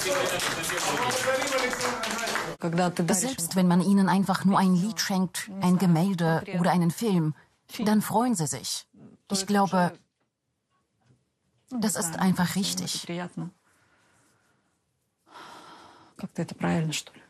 Selbst wenn man ihnen einfach nur ein Lied schenkt, ein Gemälde oder einen Film, dann freuen sie sich. Ich glaube, das ist einfach richtig. Как-то это правильно, что ли?